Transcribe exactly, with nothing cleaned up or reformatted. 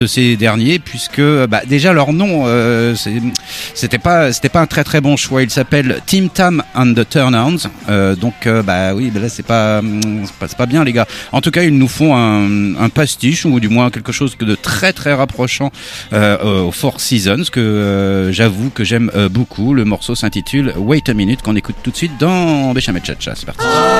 de ces derniers, puisque bah, déjà leur nom euh, c'est, c'était pas c'était pas un très très bon choix. Il s'appelle Tim Tam and the Turn-Ons, euh, donc euh, bah oui, bah là c'est pas, c'est pas c'est pas bien les gars. En tout cas, ils nous font un, un pastiche ou du moins quelque chose de très très rapprochant euh, aux Four Seasons que euh, j'avoue que j'aime euh, beaucoup. Le morceau s'intitule Wait a Minute, qu'on écoute tout de suite dans Béchamel Chacha. C'est parti.